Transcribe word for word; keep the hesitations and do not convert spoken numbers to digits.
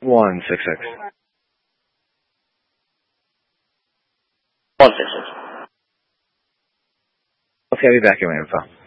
one six six. one six six. Okay, I'll be back in my info.